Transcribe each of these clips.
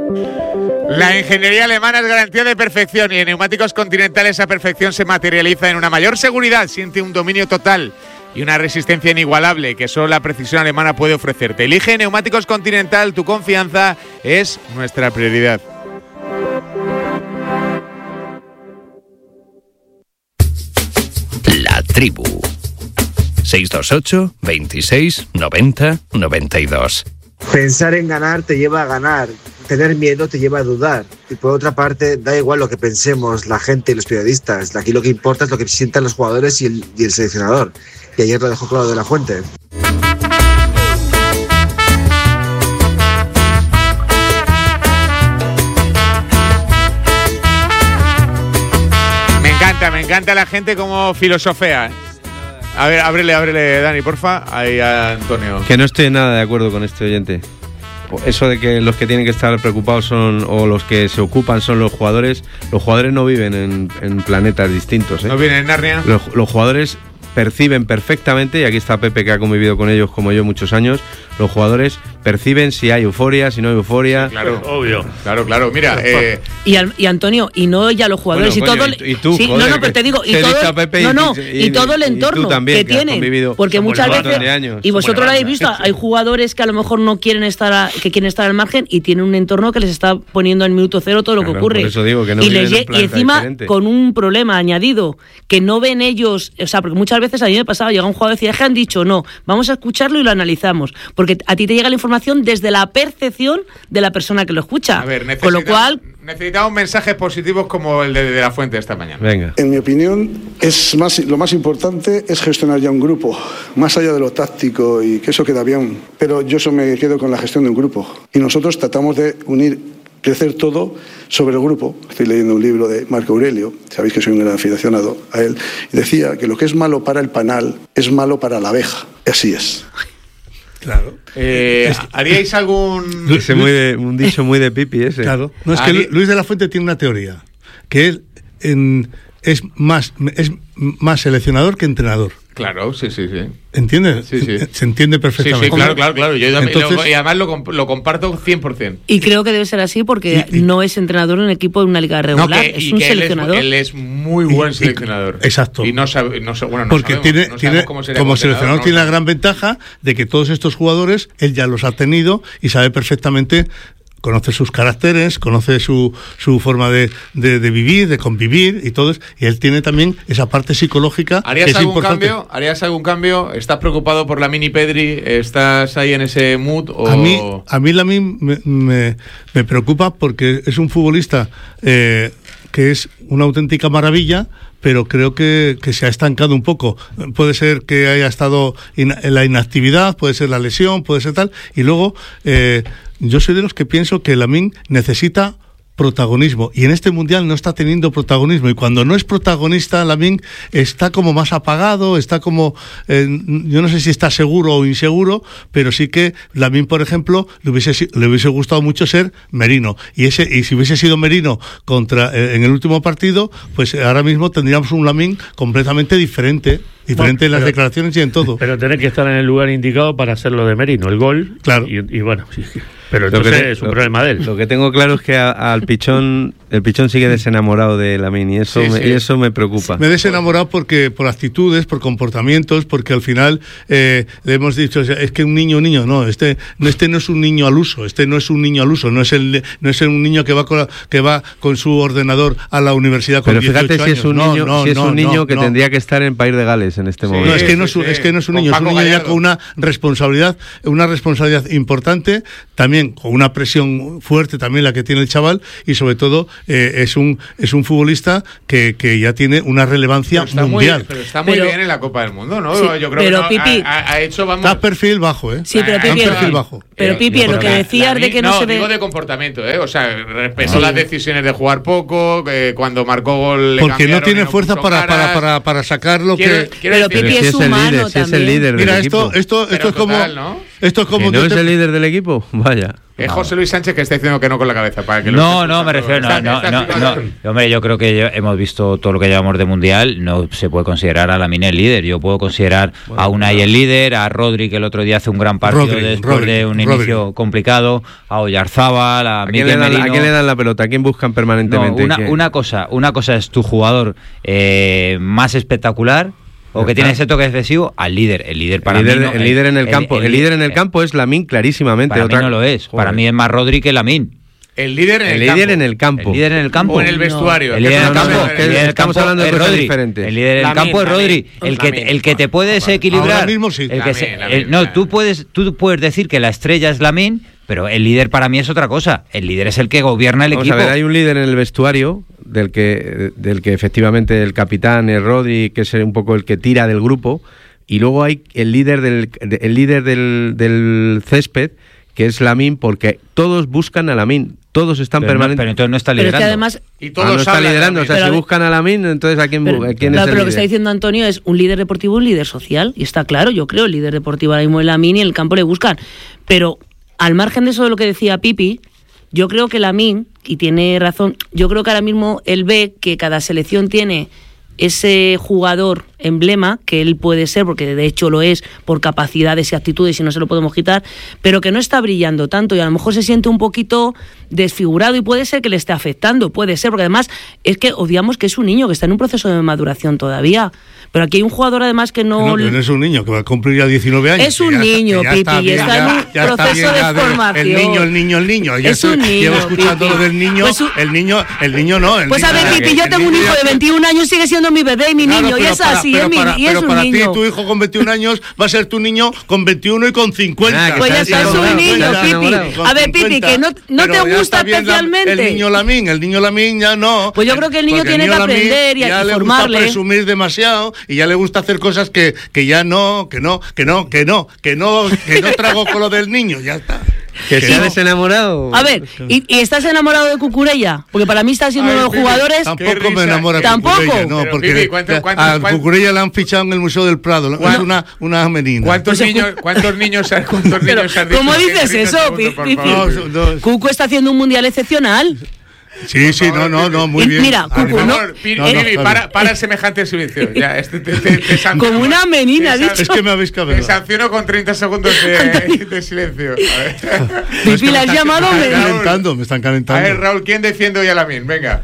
La ingeniería alemana es garantía de perfección y en Neumáticos Continental esa perfección se materializa en una mayor seguridad, siente un dominio total y una resistencia inigualable que solo la precisión alemana puede ofrecerte. Elige Neumáticos Continental, tu confianza es nuestra prioridad. La Tribu 628 26 90 92. Pensar en ganar te lleva a ganar, tener miedo te lleva a dudar. Y por otra parte, da igual lo que pensemos la gente y los periodistas. Aquí lo que importa es lo que sientan los jugadores y el seleccionador. Y ayer lo dejó claro de la Fuente. Me encanta la gente como filosofea. A ver, ábrele, Dani, porfa. Ahí a Antonio. Que no estoy nada de acuerdo con este oyente. Eso de que los que tienen que estar preocupados son, o los que se ocupan son los jugadores. Los jugadores no viven en planetas distintos, ¿eh? ¿No vienen en Narnia? Los jugadores perciben perfectamente, y aquí está Pepe que ha convivido con ellos como yo muchos años, los jugadores perciben si hay euforia, si no hay euforia. Sí, claro, obvio. Claro. Mira, y Antonio, y no ya los jugadores, bueno, coño, y tú, sí, joder, pero te digo, y todo el entorno también, que tienen, porque muchas veces y vosotros lo habéis visto, hay jugadores que a lo mejor no quieren estar que quieren estar al margen y tienen un entorno que les está poniendo en minuto cero todo lo que ocurre. Por eso digo que no y encima diferente. Con un problema añadido que no ven ellos, o sea, porque muchas veces a mí me pasaba, llega un jugador y decía, que han dicho no, vamos a escucharlo y lo analizamos, porque a ti te llega la información desde la percepción de la persona que lo escucha. A ver, con lo cual necesitamos mensajes positivos como el de la Fuente esta mañana. Venga. En mi opinión, lo más importante es gestionar ya un grupo, más allá de lo táctico y que eso queda bien. Pero yo me quedo con la gestión de un grupo. Y nosotros tratamos de crecer todo sobre el grupo. Estoy leyendo un libro de Marco Aurelio, sabéis que soy un gran aficionado a él, y decía que lo que es malo para el panal es malo para la abeja. Y así es. Claro. ¿Haríais algún...? Un dicho muy de Pipi ese. Claro. No, es que Luis de la Fuente tiene una teoría, que él es más seleccionador que entrenador. Claro, sí. ¿Entiendes? Sí. Se entiende perfectamente. Sí, claro. Yo y además lo comparto 100%. Y creo que debe ser así porque no es entrenador en un equipo de una liga regular, es un seleccionador. Él es muy buen seleccionador. Exacto. Y no porque como seleccionador tiene la gran ventaja de que todos estos jugadores, él ya los ha tenido y sabe perfectamente. Conoce sus caracteres, conoce su forma de vivir, de convivir y todo eso. Y él tiene también esa parte psicológica. ¿Harías algún cambio? ¿Estás preocupado por la Mini Pedri? ¿Estás ahí en ese mood? O... A mí me preocupa porque es un futbolista que es una auténtica maravilla, pero creo que se ha estancado un poco. Puede ser que haya estado en la inactividad, puede ser la lesión, puede ser tal. Y luego, yo soy de los que pienso que Lamine necesita protagonismo, y en este mundial no está teniendo protagonismo, y cuando no es protagonista Lamine está como más apagado, está como yo no sé si está seguro o inseguro, pero sí que Lamine, por ejemplo, le hubiese gustado mucho ser Merino, y si hubiese sido Merino en el último partido, pues ahora mismo tendríamos un Lamine completamente diferente en las declaraciones y en todo. Pero tenés que estar en el lugar indicado para hacerlo de Merino, el gol. Claro. Y bueno, sí. Pero entonces es un problema de él. Lo que tengo claro es que al Pichón, el Pichón sigue desenamorado de Lamine, y eso me preocupa. Me he desenamorado por actitudes, por comportamientos, porque al final le hemos dicho, es que un niño, no, este no es un niño al uso, no es un niño que va con su ordenador a la universidad con 18 años. Pero fíjate si es un niño que tendría que estar en País de Gales en este momento. No, es que no es un niño, es un niño ya con una responsabilidad importante, también con una presión fuerte también la que tiene el chaval, y sobre todo es un futbolista que ya tiene una relevancia mundial. Pero está muy bien en la Copa del Mundo, ¿no? Sí, yo creo que Pipi, ha hecho, vamos... Está perfil bajo, ¿eh? Sí, pero Pipi, lo que decías de que no se ve... digo de comportamiento, ¿eh? O sea, respetó las decisiones de jugar poco, cuando marcó gol le porque no tiene fuerza para sacar lo que... Pero Pipi es humano también. Es el líder del equipo. Mira, esto es como... ¿no? Esto es como... ¿Que no es el líder del equipo? Vaya. José Luis Sánchez que está diciendo que no con la cabeza. Para que no, me refiero, no. Hombre, yo creo que hemos visto todo lo que llevamos de Mundial, no se puede considerar a Lamine el líder. Yo puedo considerar a Unai el líder, a Rodri, que el otro día hace un gran partido después de un inicio complicado, a Oyarzábal, a Mikel Merino. ¿A quién le dan la pelota? ¿A quién buscan permanentemente? Una cosa es tu jugador más espectacular, o que tiene ese toque excesivo, al líder. El líder para mí no, el líder en el campo. El líder en el campo es Lamine clarísimamente. Para mí no lo es. Para mí es más Rodri que Lamine. El líder en el campo. El líder en el campo. O en el vestuario. El líder en el campo. Estamos hablando de cosas diferentes. El líder en el campo es Rodri. El que te puede desequilibrar. Ahora mismo sí. Tú puedes decir que la estrella es Lamine, pero el líder para mí es otra cosa. El líder es el que gobierna el equipo. A ver, hay un líder en el vestuario del que efectivamente el capitán es Rodri, que es un poco el que tira del grupo, y luego hay el líder del césped, que es Lamine, porque todos buscan a Lamine, todos están permanentes. Pero entonces no está liderando. Pero es que además, y todos no está liderando, o sea, si buscan a Lamine, entonces ¿a quién es el líder? Pero lo que está diciendo Antonio es un líder deportivo, un líder social, y está claro, yo creo, el líder deportivo ahora mismo es Lamine y en el campo le buscan. Pero al margen de eso de lo que decía Pipi, yo creo que Lamine, y tiene razón, yo creo que ahora mismo él ve que cada selección tiene ese jugador emblema, que él puede ser, porque de hecho lo es, por capacidades y actitudes y no se lo podemos quitar, pero que no está brillando tanto y a lo mejor se siente un poquito desfigurado y puede ser que le esté afectando, puede ser, porque además es que odiamos que es un niño que está en un proceso de maduración todavía. Pero aquí hay un jugador además que no... No es un niño, que va a cumplir ya 19 años. Es un niño, Pipi, y está en un proceso de formación. El niño. Es un niño, llevo escuchando lo del niño, pues el niño no. Pues a ver, Pipi, yo tengo un hijo de 21 años, sigue siendo mi bebé y mi niño, y es así, es un niño. Pero para ti, tu hijo con 21 años va a ser tu niño con 21 y con 50. Pues ya está, es un niño, Pipi. A ver, Pipi, que no te gusta especialmente. El niño Lamine ya no. Pues yo creo que el niño tiene que aprender y formarle. Ya le gusta presumir demasiado y ya le gusta hacer cosas que ya no trago con lo del niño, ya está. Que se ha desenamorado. A ver, ¿y estás enamorado de Cucurella? Porque para mí está siendo uno de los jugadores. Tampoco me enamora de Cucurella, no, porque a Cucurella la han fichado en el Museo del Prado, es una menina. ¿Cuántos niños has dicho? ¿Cómo dices eso, Pipi? Cucu está haciendo un mundial excepcional. Sí, no, muy bien. Mira, Cucu, para semejante exhibición. Ya, como una menina, ha dicho. Es que me habéis cabreado. Te sanciono con 30 segundos de silencio. Pipi, la has llamado. Me están calentando. A ver, Raúl, ¿quién defiende hoy a Lamine? Venga.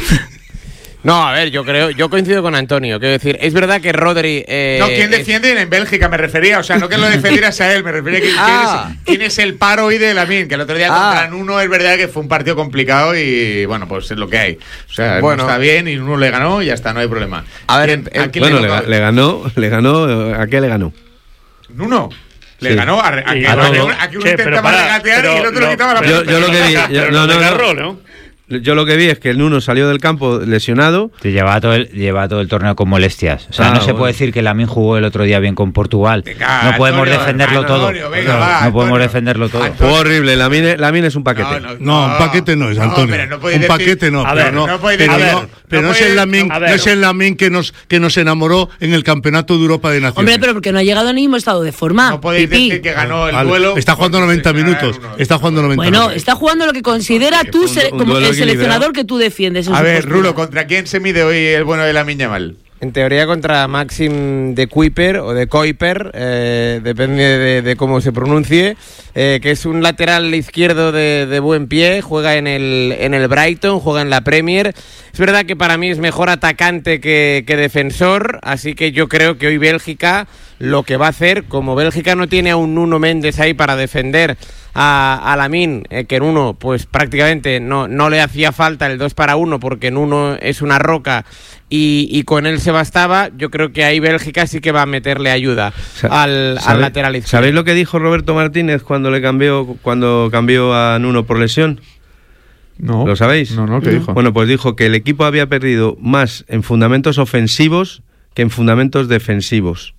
No, a ver, yo coincido con Antonio. Quiero decir, es verdad que Rodri... no, ¿quién defiende en Bélgica? Me refería, o sea, no que lo defendieras a él, me refería a quién es el paro hoy de Lamine, que el otro día contra Nuno es verdad que fue un partido complicado y, bueno, pues es lo que hay. O sea, no está bien y Nuno le ganó y ya está, no hay problema. A ver, le ganó, ¿a qué le ganó? Nuno. Le ganó a que uno intentaba regatear y el otro le quitaba la pelota. Yo lo que vi... Yo lo que vi es que el Nuno salió del campo lesionado. Lleva todo el torneo con molestias. O sea, no se puede decir que Lamine jugó el otro día bien con Portugal. No podemos defenderlo todo. No podemos defenderlo todo. Fue horrible. Lamine es un paquete. No, un paquete no es, Antonio. Un paquete no. Pero no es el Lamine que nos enamoró en el Campeonato de Europa de Naciones. Hombre, pero porque no ha llegado en el mismo estado de forma. No podéis decir que ganó el duelo. Está jugando 90 minutos. Bueno, está jugando lo que considera tú como el seleccionador que tú defiendes. A ver, Rulo, ¿contra quién se mide hoy el bueno de Lamine Yamal? En teoría contra Maxim de Kuiper o de Kuiper, depende de cómo se pronuncie, que es un lateral izquierdo de buen pie, juega en el Brighton, juega en la Premier. Es verdad que para mí es mejor atacante que defensor, así que yo creo que hoy Bélgica lo que va a hacer, como Bélgica no tiene a un Nuno Méndez ahí para defender a Lamine, que Nuno pues prácticamente no le hacía falta el 2-1 porque Nuno es una roca y con él se bastaba. Yo creo que ahí Bélgica sí que va a meterle ayuda al lateral izquierdo. ¿Sabéis lo que dijo Roberto Martínez cuando cambió a Nuno por lesión? No. ¿Lo sabéis? No, ¿qué dijo? Bueno, pues dijo que el equipo había perdido más en fundamentos ofensivos que en fundamentos defensivos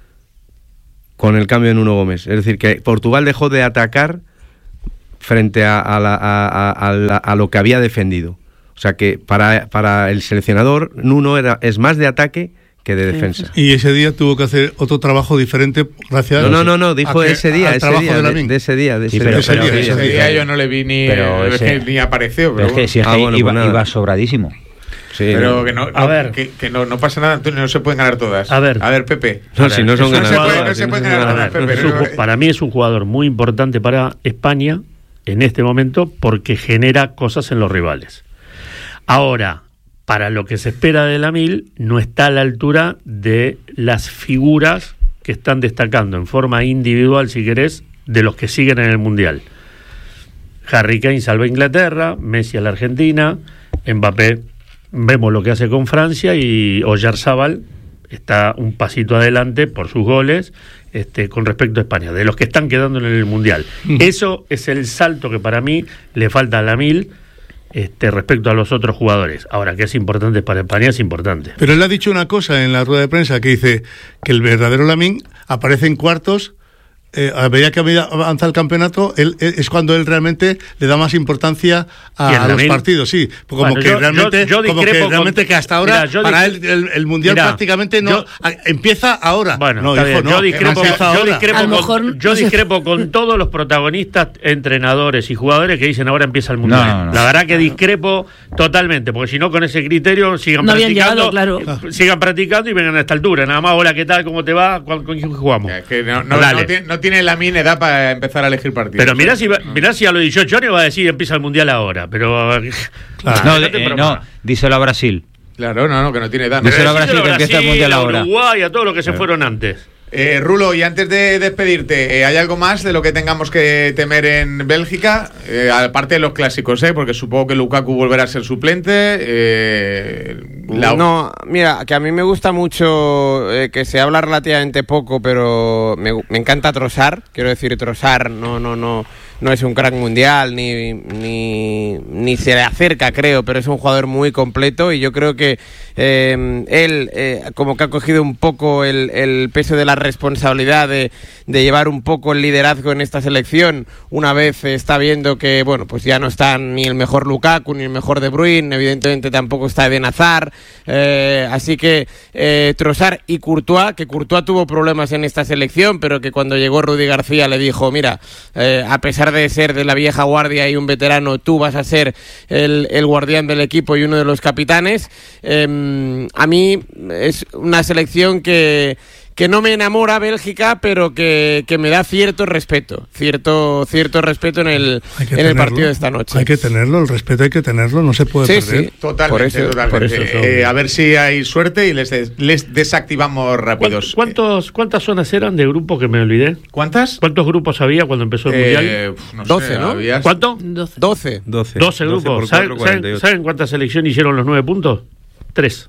con el cambio de Nuno Gómez. Es decir, que Portugal dejó de atacar frente a lo que había defendido. O sea que para el seleccionador Nuno es más de ataque que de defensa. Y ese día tuvo que hacer otro trabajo diferente gracias No, dijo ese día, de ese día. Ese día yo no le vi ni apareció. Pero es que si es que iba sobradísimo. Sí, pero que no, que no pasa nada, Antonio, no se pueden ganar todas. A ver, Pepe. Si no son ganadoras. No se pueden ganar todas, Pepe. Para mí es un jugador muy importante para España en este momento porque genera cosas en los rivales. Ahora, para lo que se espera de Lamil, no está a la altura de las figuras que están destacando en forma individual, si querés, de los que siguen en el Mundial. Harry Kane salva a Inglaterra, Messi a la Argentina, Mbappé, vemos lo que hace con Francia, y Oyarzabal está un pasito adelante por sus goles con respecto a España, de los que están quedando en el Mundial. Eso es el salto que para mí le falta a Lamil respecto a los otros jugadores. Ahora, que es importante para España, es importante. Pero él ha dicho una cosa en la rueda de prensa que dice que el verdadero Lamine aparece en cuartos. A medida que avanza el campeonato, es cuando él realmente le da más importancia a los partidos, sí. Como que realmente que hasta ahora, mira, para él el Mundial prácticamente empieza ahora. Bueno, yo discrepo con todos los protagonistas, entrenadores y jugadores que dicen ahora empieza el Mundial. La verdad que discrepo totalmente, porque si no, con ese criterio sigan practicando y vengan a esta altura. Nada más, hola, ¿qué tal? ¿Cómo te va? ¿Con quién jugamos? No tiene Lamine edad para empezar a elegir partidos. Pero mirá si a los 18 años va a decir empieza el Mundial ahora. Pero no, díselo a Brasil. Claro, que no tiene edad. Díselo a Brasil que empieza el Mundial ahora. A Uruguay, a todos los que se fueron antes. Rulo, y antes de despedirte, ¿hay algo más de lo que tengamos que temer en Bélgica? Aparte de los clásicos, porque supongo que Lukaku volverá a ser suplente. No, mira, que a mí me gusta mucho, que se habla relativamente poco, pero me encanta Trossard. Quiero decir, Trossard no es un crack mundial, ni se le acerca, creo, pero es un jugador muy completo, y yo creo que él como que ha cogido un poco el peso de la responsabilidad de llevar un poco el liderazgo en esta selección, una vez está viendo que, bueno, pues ya no están ni el mejor Lukaku ni el mejor De Bruyne, evidentemente tampoco está Eden Hazard, así que Trossard y Courtois, que Courtois tuvo problemas en esta selección, pero que cuando llegó Rudy García le dijo, mira, a pesar de ser de la vieja guardia y un veterano, tú vas a ser el guardián del equipo y uno de los capitanes. A mí es una selección que no me enamora Bélgica, pero que me da cierto respeto en el partido de esta noche. Hay que tenerlo, el respeto hay que tenerlo, no se puede perder. Sí, totalmente. A ver si hay suerte y les desactivamos rápidos. ¿Cuántas zonas eran de grupo que me olvidé? ¿Cuántas? ¿Cuántos grupos había cuando empezó el Mundial? 12, ¿no? ¿Cuánto? 12 grupos. ¿Saben cuántas selecciones hicieron los 9 puntos? 3.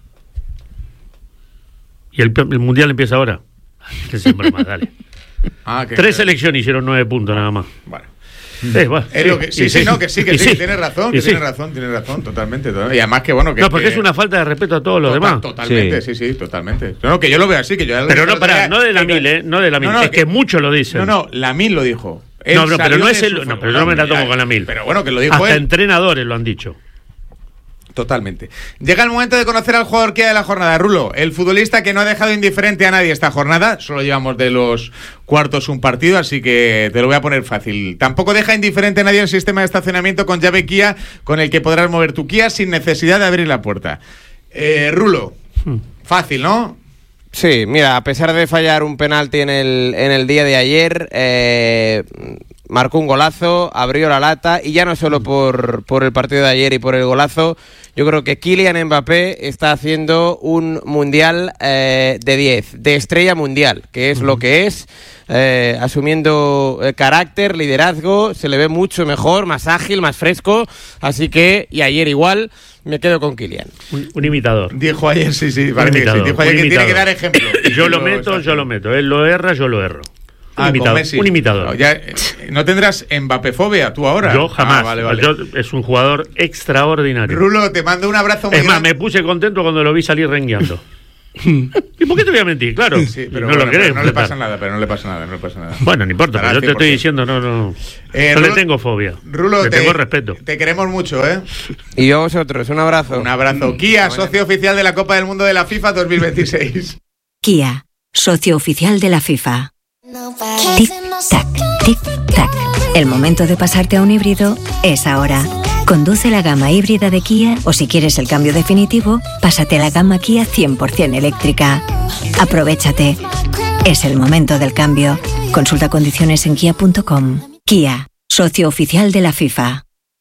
Y el Mundial empieza ahora. Dale. 3 selecciones hicieron 9 puntos nada más. Vale. Sí, tienes razón, totalmente. Y además que bueno que... No, porque es una falta de respeto a todos los demás. Totalmente, sí, totalmente. No, que yo lo veo así, que yo... Pero no de Lamil, no de Lamil, es que muchos lo dicen. No, Lamil lo dijo. Pero no es el... No, pero yo no me la tomo con Lamil. Pero bueno, que lo dijo hasta él. Entrenadores lo han dicho. Totalmente. Llega el momento de conocer al jugador que hay de la jornada. Rulo, el futbolista que no ha dejado indiferente a nadie esta jornada. Solo llevamos de los cuartos un partido, así que te lo voy a poner fácil. Tampoco deja indiferente a nadie el sistema de estacionamiento con llave Kia, con el que podrás mover tu Kia sin necesidad de abrir la puerta. Rulo, fácil, ¿no? Sí, mira, a pesar de fallar un penalti en el día de ayer, marcó un golazo, abrió la lata, y ya no solo por el partido de ayer y por el golazo, yo creo que Kylian Mbappé está haciendo un mundial de 10, de estrella mundial, que es lo que es, asumiendo carácter, liderazgo, se le ve mucho mejor, más ágil, más fresco, así que, y ayer igual, me quedo con Kylian. Un imitador. Dijo ayer, sí, parece que sí. Dijo ayer que tiene que dar ejemplo. Yo lo meto. Él lo erra, yo lo erro. Un imitador. ¿No tendrás Mbappé-fobia tú ahora? Yo jamás. Vale. Es un jugador extraordinario. Rulo, te mando un abrazo muy grande. Es más, me puse contento cuando lo vi salir rengueando. ¿Y por qué te voy a mentir? Claro, Sí, pero no lo querés. no le pasa nada, pero no le pasa nada. Bueno, no importa, pero yo te estoy 100%. diciendo, no. Yo le tengo fobia. Rulo, le tengo respeto. Te queremos mucho, ¿eh? Y yo a vosotros, un abrazo. Un abrazo. Kia, socio oficial de la Copa del Mundo de la FIFA 2026. Kia, socio oficial de la FIFA. Tic-tac, tic-tac. El momento de pasarte a un híbrido es ahora. Conduce la gama híbrida de Kia o si quieres el cambio definitivo, pásate a la gama Kia 100% eléctrica. Aprovechate. Es el momento del cambio. Consulta condiciones en kia.com. Kia, socio oficial de la FIFA.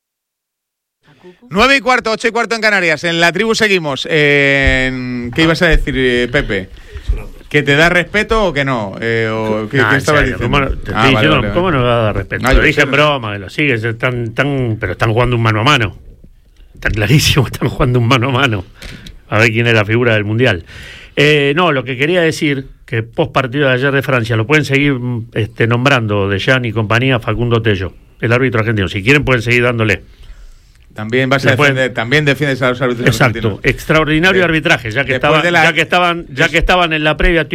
9:15, 8:15 en Canarias. En la tribu seguimos. ¿Qué ibas a decir, Pepe? ¿Que te da respeto o que no? ¿Qué estabas diciendo? Te estoy diciendo, ¿cómo no va a dar respeto? Lo dije en broma, que lo sigues, pero están jugando un mano a mano. Está clarísimo, están jugando un mano a mano. A ver quién es la figura del Mundial. No, lo que quería decir, que post partido de ayer de Francia, lo pueden seguir nombrando de Jan y compañía Facundo Tello, el árbitro argentino. Si quieren pueden seguir dándole. También vas a defender, también defiendes a los árbitros. Exacto, argentinos. Extraordinario arbitraje, ya que estaban en la previa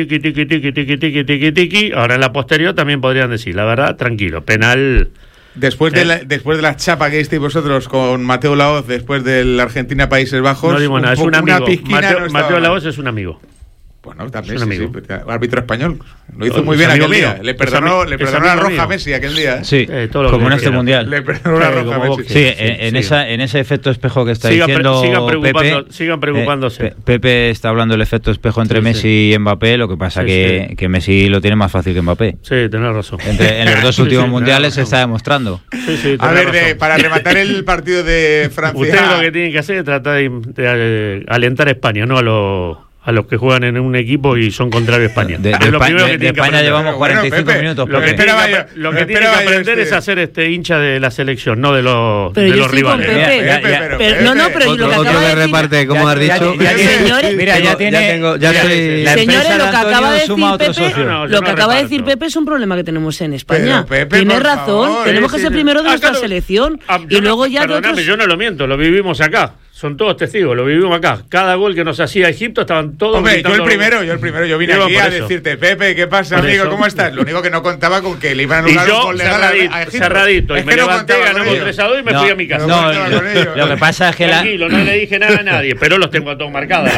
tiki, ahora en la posterior también podrían decir, la verdad, tranquilo, penal. Después de la chapa que disteis vosotros con Mateo Laoz, después del Argentina-Países Bajos, no digo nada, es un amigo. Mateo Laoz es un amigo. Bueno, también sí, árbitro español. Lo hizo muy bien aquel día. Le perdonó la roja a Messi aquel día. Sí, como en este Mundial. Le perdonó la roja a Messi. Sí, en ese efecto espejo que está diciendo Pepe. Sigan preocupándose. Pepe está hablando del efecto espejo entre Messi y Mbappé, lo que pasa que Messi lo tiene más fácil que Mbappé. Sí, tenés razón. En los dos últimos mundiales se está demostrando. A ver, para rematar el partido de Francia... Ustedes lo que tienen que hacer es tratar de alentar a España, no a los que juegan en un equipo y son contrario a España. De España llevamos 45 minutos. Lo que tienen que aprender es hacer hincha de la selección, no de los rivales. Pero lo que acaba de decir... reparte, como has dicho. Mira, ya tiene... Señores, lo que acaba de decir Pepe... Lo que acaba de decir Pepe es un problema que tenemos en España. Tiene razón, tenemos que ser primero de nuestra selección. Y luego ya de otros... Yo no lo miento, lo vivimos acá. Son todos testigos, lo vivimos acá. Cada gol que nos hacía Egipto estaban todos... Hombre, yo el primero. Yo vine aquí a decirte, Pepe, ¿qué pasa, amigo? ¿Cómo estás? Lo único que no contaba con que le iban a anular un gol legal a Egipto. Cerradito. Y me levanté, ganamos 3-2 y me fui a mi casa. Lo que pasa es que tranquilo, no le dije nada a nadie, pero los tengo a todos marcados.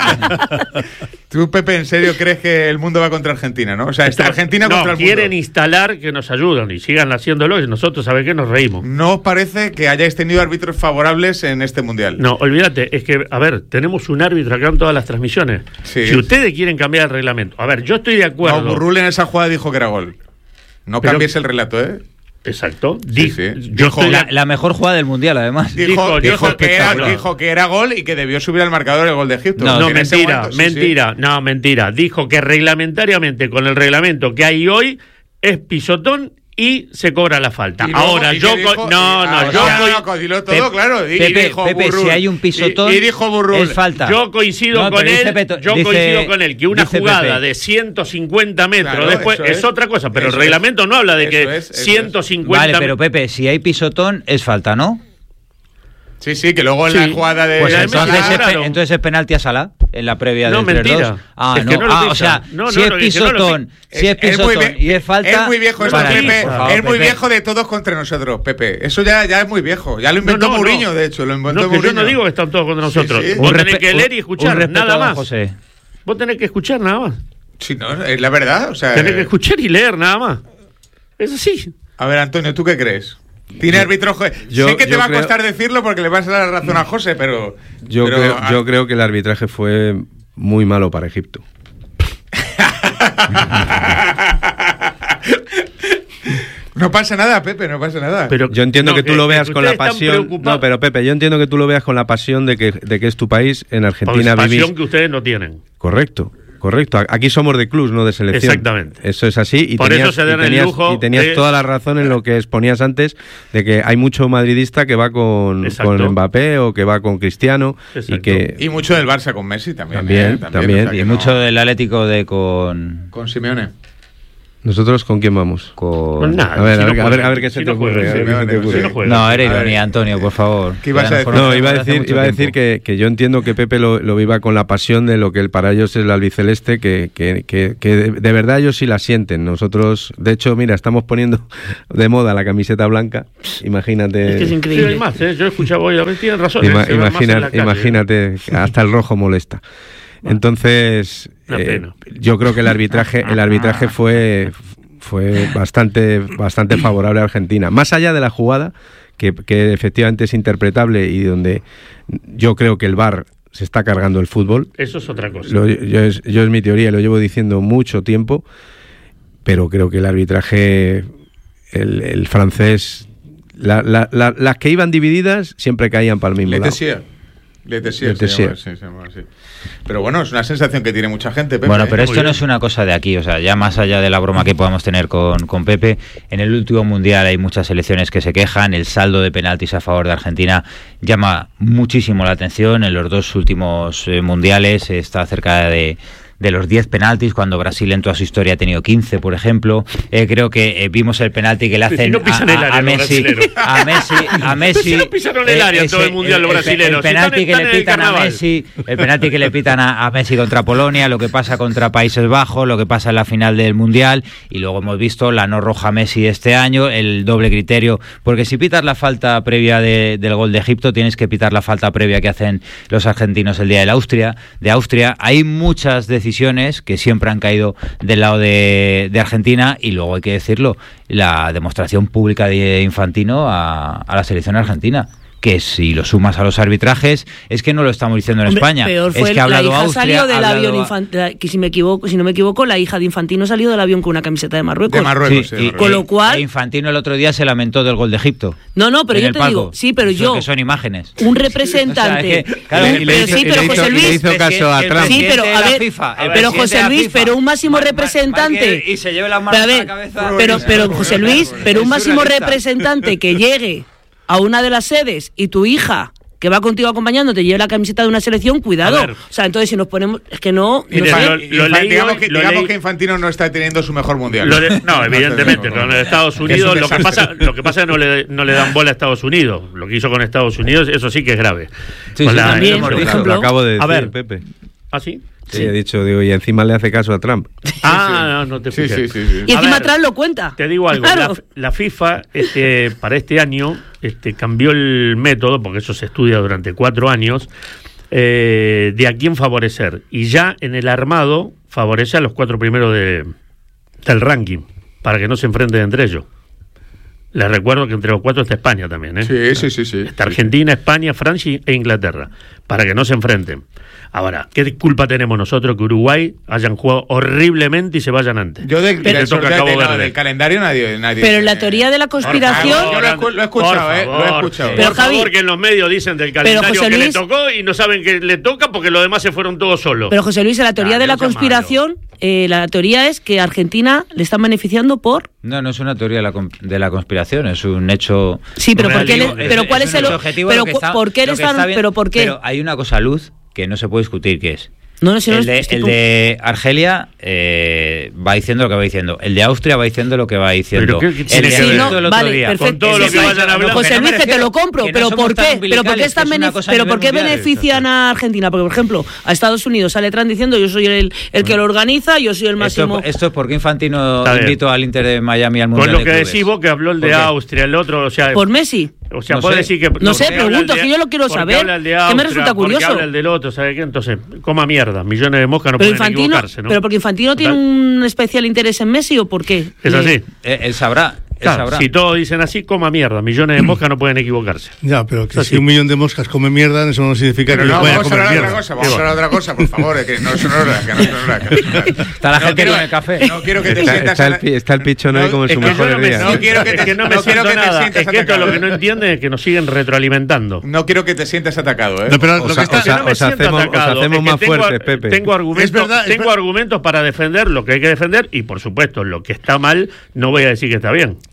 Tú, Pepe, ¿en serio crees que el mundo va contra Argentina, no? O sea, está Argentina contra el mundo. Quieren instalar que nos ayudan y sigan haciéndolo y nosotros, ¿sabes qué? Nos reímos. ¿No os parece que hayáis tenido árbitros favorables en este Mundial? No, olvídate, es que, a ver, tenemos un árbitro acá en todas las transmisiones. Sí. Si ustedes quieren cambiar el reglamento, a ver, yo estoy de acuerdo. No, Burrul en esa jugada dijo que era gol. No cambies el relato, ¿eh? Exacto. Dijo la mejor jugada del Mundial, además. Dijo que era gol y que debió subir al marcador el gol de Egipto. No, mentira. Dijo que reglamentariamente, con el reglamento que hay hoy, es pisotón y se cobra la falta. Ahora, Pepe, si hay un pisotón, es falta. Yo coincido con él, que una jugada de 150 metros después es otra cosa, pero el reglamento no habla de que 150 Vale, pero Pepe, si hay pisotón, es falta, ¿no? Sí, que luego en la jugada de... Pues entonces es penalti a Salah en la previa del 3-2. Mentira. O sea, si es pisotón y es falta... Es muy viejo esto, Pepe. Es muy viejo de todos contra nosotros, Pepe. Eso ya es muy viejo. Ya lo inventó Mourinho, de hecho. Lo inventó Mourinho. Yo no digo que están todos contra nosotros. Vos tenés que leer y escuchar, nada más. Vos tenés que escuchar, nada más. Sí, no, es la verdad. O sea, tenés que escuchar y leer, nada más. Es así. A ver, Antonio, ¿tú qué crees? Tiene árbitro. Sé que te va a costar decirlo porque le vas a dar la razón a José, pero. Yo creo que el arbitraje fue muy malo para Egipto. No pasa nada, Pepe, no pasa nada. Pero yo entiendo que tú lo veas con la pasión. No, pero Pepe, yo entiendo que tú lo veas con la pasión de que es tu país. En Argentina vivís. Pasión que ustedes no tienen. Correcto. Aquí somos de clubs, no de selección. Exactamente. Eso es así. Y por eso se dan el lujo. Y tenías toda la razón en lo que exponías antes, de que hay mucho madridista que va con Mbappé o que va con Cristiano. Y mucho del Barça con Messi también. También. Y mucho del Atlético con Simeone. ¿Nosotros con quién vamos? Con nada. A ver qué se te ocurre. No, era ironía, Antonio, por favor. ¿Qué ibas a decir? No, iba a decir que yo entiendo que Pepe lo viva con la pasión de lo que para ellos es el albiceleste, que de verdad ellos sí la sienten. Nosotros, de hecho, mira, estamos poniendo de moda la camiseta blanca. Imagínate. Es que es increíble. Sí, hay más, yo he escuchado hoy, a ver, tienen razón. Imagínate, hasta el rojo molesta. Entonces, yo creo que el arbitraje fue bastante favorable a Argentina. Más allá de la jugada, que efectivamente es interpretable y donde yo creo que el VAR se está cargando el fútbol. Eso es otra cosa. Yo es mi teoría, lo llevo diciendo mucho tiempo, pero creo que el arbitraje, el francés, las que iban divididas siempre caían para el mismo lado. Le Tessier. Pero bueno, es una sensación que tiene mucha gente, Pepe. Bueno, pero esto no es una cosa de aquí, o sea, ya más allá de la broma que podamos tener con Pepe, en el último Mundial hay muchas selecciones que se quejan, el saldo de penaltis a favor de Argentina llama muchísimo la atención, en los 2 últimos Mundiales está cerca de los 10 penaltis, cuando Brasil en toda su historia ha tenido 15, por ejemplo. Creo que vimos el penalti que le hacen a Messi. A Messi. No pisaron el área en todo el mundial los brasileños. El penalti que le pitan a Messi, el penalti que le pitan a Messi contra Polonia, lo que pasa contra Países Bajos, lo que pasa en la final del mundial, y luego hemos visto la no roja Messi este año, el doble criterio, porque si pitas la falta previa del gol de Egipto, tienes que pitar la falta previa que hacen los argentinos el día de Austria. Hay muchas decisiones que siempre han caído del lado de Argentina, y luego hay que decirlo, la demostración pública de Infantino a la selección argentina, que si lo sumas a los arbitrajes, es que no lo estamos diciendo en España. Peor fue es que ha hablado la hija Austria, salió del avión que si no me equivoco, la hija de Infantino salió del avión con una camiseta de Marruecos. Con lo cual, Infantino el otro día se lamentó del gol de Egipto. No, pero yo te digo, sí, pero yo, que son imágenes. Un representante. Pero José Luis, le hizo caso a Trump. Sí, pero a ver, pero José Luis, pero un máximo representante. Y se lleve la mano a la cabeza. Pero José Luis, pero un máximo representante que llegue a una de las sedes y tu hija, que va contigo acompañando, te lleva la camiseta de una selección, cuidado. O sea, entonces si nos ponemos, es que no. Digamos que Infantino no está teniendo su mejor mundial. No, evidentemente, con Estados Unidos lo que pasa es que no le dan bola a Estados Unidos. Lo que hizo con Estados Unidos, eso sí que es grave. Sí, también, por ejemplo, lo acabo de decir, Pepe. ¿Ah, sí? Sí, he dicho, y encima le hace caso a Trump. No te fijes. Sí. Y encima Trump lo cuenta. Te digo algo, claro. La FIFA para este año cambió el método, porque eso se estudia durante 4 años, de a quién favorecer. Y ya en el armado favorece a los 4 primeros del ranking, para que no se enfrenten entre ellos. Les recuerdo que entre los 4 está España también, ¿eh? Sí. Está Argentina, España, Francia e Inglaterra, para que no se enfrenten. Ahora, ¿qué culpa tenemos nosotros que Uruguay hayan jugado horriblemente y se vayan antes? Yo del calendario nadie. Pero en la teoría de la conspiración... Yo lo he escuchado, lo he escuchado. Por favor, que en los medios dicen del calendario que le tocó y no saben que le toca porque los demás se fueron todos solos. Pero José Luis, en la teoría de la conspiración, la teoría es que a Argentina le están beneficiando por... No es una teoría de la conspiración, es un hecho... Sí, pero ¿por qué? Pero hay una cosa, Luz, que no se puede discutir, que es el de Argelia va diciendo lo que va diciendo, el de Austria va diciendo lo que va diciendo, el de Egipto el otro día, con todo lo que vayan a hablar. José Luis, que te lo compro, pero ¿por qué? ¿Pero por qué benefician a Argentina? Porque, por ejemplo, a Estados Unidos sale Trump diciendo yo soy el que lo organiza, yo soy el máximo... Esto es porque Infantino invitó al Inter de Miami al Mundial. Con lo que decís vos, que habló el de Austria, el otro, o sea... ¿Por Messi? O sea, puede decir que... No sé, pregunto, que yo lo quiero saber. Que me resulta curioso. Porque habla el del otro, ¿sabe qué? Entonces, coma mierda, millones de moscas no pueden equivocarse, ¿no? Pero porque Infantino tiene un especial interés en Messi, ¿o por qué? Es así. Él sabrá. Claro, si todos dicen así, coma mierda. Millones de moscas no pueden equivocarse. Ya, pero que si 1 millón de moscas come mierda, eso no significa que no vaya a comer mierda. Vamos a hablar de otra cosa, por favor, que no son horas. Está la gente con el café. No quiero que te sientas... Está el pichón hoy como en su mejor día. No quiero que te sientas atacado. Es que esto lo que no entienden es que nos siguen retroalimentando. No quiero que te sientas atacado, ¿eh? Os hacemos más fuertes, Pepe. Tengo argumentos para defender lo que hay que defender y, por supuesto, lo que está mal no voy a decir que está bien.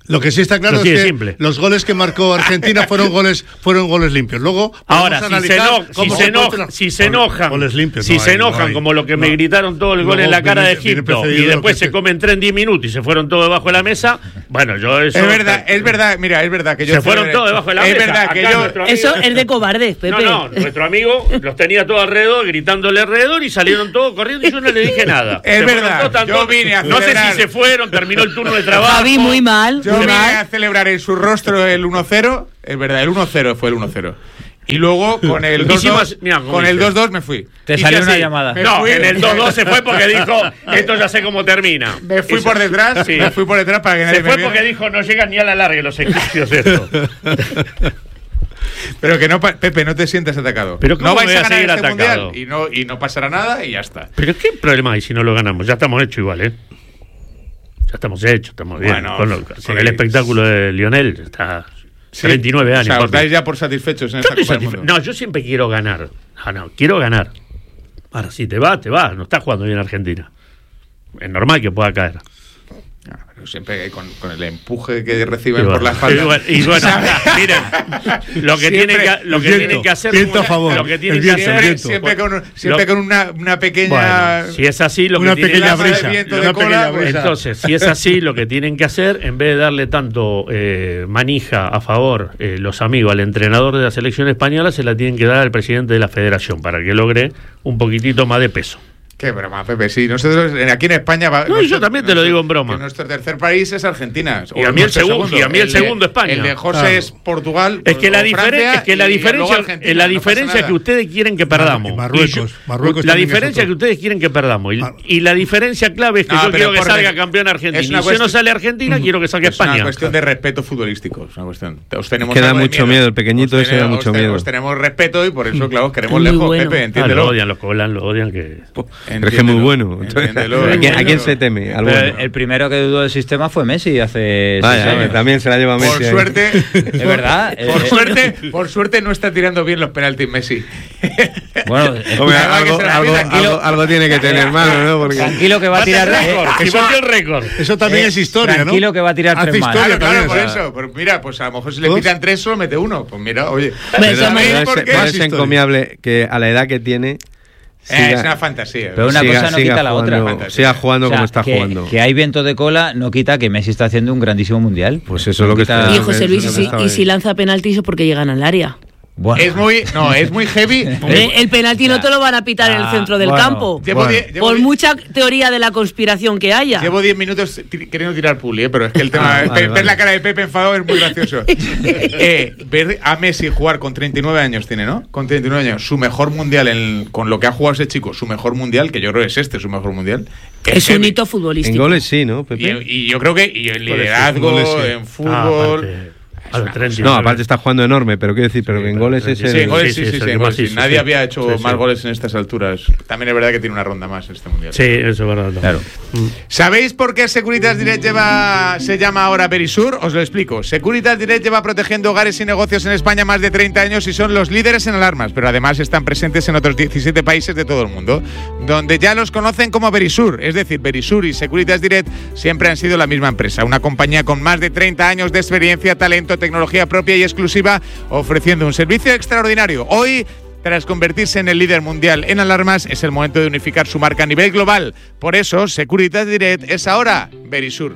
Lo que sí está claro es que los goles que marcó Argentina fueron goles limpios. Luego, ahora, si se enojan, como lo que me gritaron todo el gol en la cara de Egipto, y después se comen 3 en 10 minutos y se fueron todos debajo de la mesa, bueno, yo eso... Es verdad, mira, es verdad que yo... Se fueron todos debajo de la mesa. Es verdad que yo... Eso es de cobardes, Pepe. No, nuestro amigo los tenía todos alrededor, gritándole alrededor, y salieron todos corriendo y yo no le dije nada. Es verdad, yo vine a celebrar... No sé si se fueron, terminó el turno de trabajo. Javi, muy mal. Yo vine a celebrar en su rostro el 1-0, es verdad, el 1-0 fue el 1-0. Y luego con el 2-2 me fui. Te salió una llamada. No, en el 2-2 se fue porque dijo, esto ya sé cómo termina. Me fui por detrás para que nadie me viera. Se fue porque dijo, no llegan ni a la larga los egipcios esto. Pero que no, Pepe, no te sientas atacado. Pero no vais a ganar este mundial y no pasará nada y ya está. Pero ¿qué problema hay si no lo ganamos? Ya estamos hechos igual, ¿eh? Ya estamos hechos, estamos bien. Bueno, con el espectáculo de Lionel, está 39 años. O sea, os dais ya por satisfechos en esta Copa del Mundo. No, yo siempre quiero ganar. Quiero ganar. Ahora, si te va, no está jugando bien Argentina. Es normal que pueda caer. Pero siempre con el empuje que reciben por la espalda. Y bueno, miren, lo que tienen que hacer, siempre con una pequeña, si es así, lo una que pequeña brisa, entonces, si es así, lo que tienen que hacer, en vez de darle tanto manija a favor los amigos al entrenador de la selección española, se la tienen que dar al presidente de la federación para que logre un poquitito más de peso. Qué broma, Pepe. Sí, nosotros aquí en España... yo también te lo digo en broma. Nuestro tercer país es Argentina. Y a mí el segundo España. El de José es Portugal. Es que la diferencia es que ustedes quieren que perdamos. Marruecos la diferencia es que ustedes quieren que perdamos. Y la diferencia clave es que yo quiero que salga campeón Argentina. Y si no sale Argentina, quiero que salga España. Es una cuestión de respeto futbolístico. Es una cuestión. Queda mucho miedo. El pequeñito ese da mucho miedo. Os tenemos respeto y por eso, claro, os queremos lejos, Pepe. Entiéndelo. Lo odian, lo odian que... Pero es que es muy bueno. ¿A quién se teme? El primero que dudó del sistema fue Messi hace 6 años. También se la lleva Messi. Por suerte, es verdad. Por suerte no está tirando bien los penaltis Messi. Bueno, algo tiene que tener malo, ¿no? Porque... Tranquilo que va a tirar récord. Eso también es historia, ¿no? Tranquilo que va a tirar 3 más. Claro, por eso. Pero mira, pues a lo mejor si le pitan 3 solo mete 1. Pues mira, oye. Es encomiable que a la edad que tiene... es una fantasía. Pero una cosa no quita la otra. Siga jugando como está jugando. Que hay viento de cola no quita que Messi está haciendo un grandísimo mundial. Pues eso es lo que está... Y José Luis, y si lanza penaltis es porque llegan al área. Bueno. Es muy heavy. El penalti no te lo van a pitar en el centro del campo. Por mucha teoría de la conspiración que haya. Llevo 10 minutos queriendo tirar puli, pero es que el tema... ver la cara de Pepe enfadado es muy gracioso. Ver a Messi jugar con 39 años tiene, ¿no? Con 39 años. Su mejor mundial, con lo que ha jugado ese chico, su mejor mundial, que yo creo que es su mejor mundial. Es un hito futbolístico. En goles sí, ¿no, Pepe? Y yo creo que en liderazgo, en fútbol... No, aparte está jugando enorme, pero quiero decir, pero en goles es sí. Nadie había hecho más goles en estas alturas. También es verdad que tiene una ronda más este mundial. Sí, eso es verdad. Claro. ¿Sabéis por qué Securitas Direct se llama ahora Verisur? Os lo explico. Securitas Direct lleva protegiendo hogares y negocios en España más de 30 años y son los líderes en alarmas, pero además están presentes en otros 17 países de todo el mundo, donde ya los conocen como Verisur. Es decir, Verisur y Securitas Direct siempre han sido la misma empresa, una compañía con más de 30 años de experiencia, talento, tecnología propia y exclusiva, ofreciendo un servicio extraordinario. Hoy, tras convertirse en el líder mundial en alarmas, es el momento de unificar su marca a nivel global. Por eso, Securitas Direct es ahora Verisur.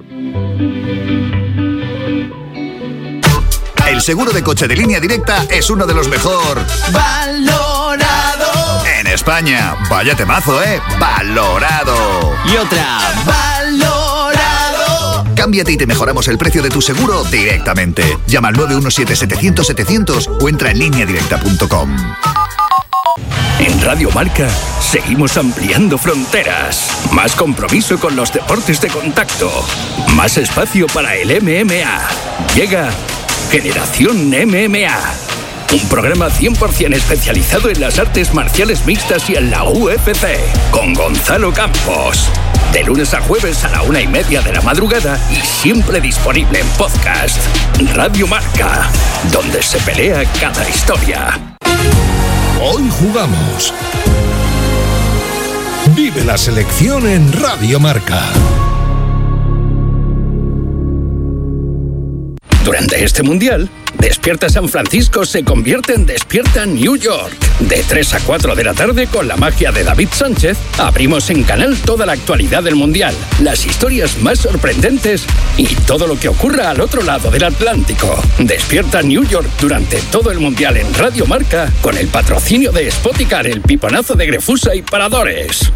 El seguro de coche de Línea Directa es uno de los mejor valorado en España. Vaya temazo, valorado. Y otra, valorado. Cámbiate y te mejoramos el precio de tu seguro directamente. Llama al 917-700-700 o entra en lineadirecta.com. En Radio Marca seguimos ampliando fronteras. Más compromiso con los deportes de contacto. Más espacio para el MMA. Llega Generación MMA. Un programa 100% especializado en las artes marciales mixtas y en la UFC. Con Gonzalo Campos. De lunes a jueves a la 1:30 de la madrugada y siempre disponible en podcast. Radio Marca, donde se pelea cada historia. Hoy jugamos. Vive la selección en Radio Marca. Durante este Mundial, Despierta San Francisco se convierte en Despierta New York. De 3 a 4 de la tarde, con la magia de David Sánchez, abrimos en Canal toda la actualidad del Mundial, las historias más sorprendentes y todo lo que ocurra al otro lado del Atlántico. Despierta New York durante todo el Mundial en Radio Marca, con el patrocinio de Spoticar, el piponazo de Grefusa y Paradores.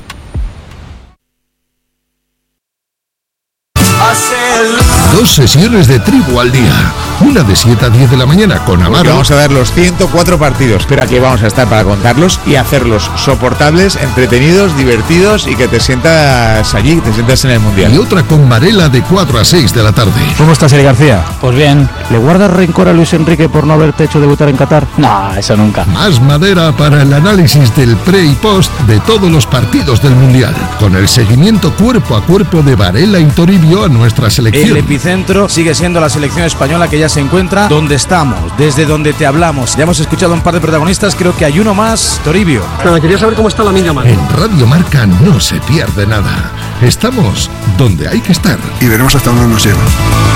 2 sesiones de Tribu al día. Una de 7 a 10 de la mañana con Amaro. Vamos a ver los 104 partidos. Pero aquí vamos a estar para contarlos y hacerlos soportables, entretenidos, divertidos y que te sientas allí, te sientas en el Mundial. Y otra con Varela de 4 a 6 de la tarde. ¿Cómo estás, Eli García? Pues bien. ¿Le guardas rencor a Luis Enrique por no haberte hecho debutar en Qatar? No, eso nunca. Más madera para el análisis del pre y post de todos los partidos del Mundial. Con el seguimiento cuerpo a cuerpo de Varela y Toribio a nuestra selección. El epicentro sigue siendo la selección española, que ya se encuentra donde estamos, desde donde te hablamos. Ya hemos escuchado a un par de protagonistas, creo que hay uno más, Toribio. Pero quería saber cómo está la Lamine Yamal. En Radio Marca no se pierde nada. Estamos donde hay que estar. Y veremos hasta dónde nos lleva.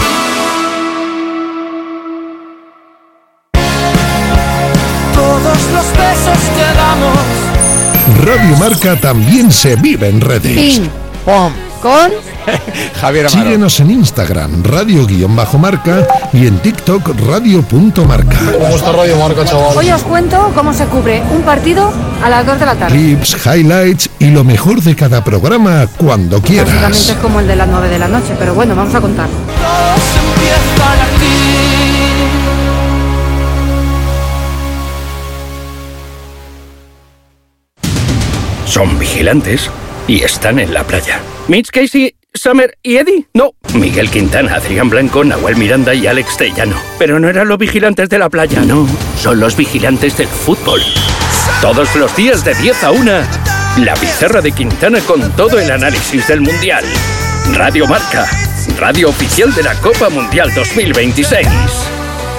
Todos los besos que damos. Radio Marca también se vive en redes. Pin. ¡Pum! Con Javier Amaro. Síguenos en Instagram, radio_marca, y en TikTok, radio.marca. ¿Cómo está Radio Marca, chaval? Hoy os cuento cómo se cubre un partido a las 2 de la tarde. Clips, highlights y lo mejor de cada programa cuando quieras. Básicamente es como el de las 9 de la noche, pero bueno, vamos a contar. Son vigilantes y están en la playa. Mitch, Casey, Summer y Eddie. No, Miguel Quintana, Adrián Blanco, Nahuel Miranda y Alex Tellano. Pero no eran los vigilantes de la playa, no. Son los vigilantes del fútbol. Todos los días de 10 a 1, la pizarra de Quintana con todo el análisis del Mundial. Radio Marca, radio oficial de la Copa Mundial 2026.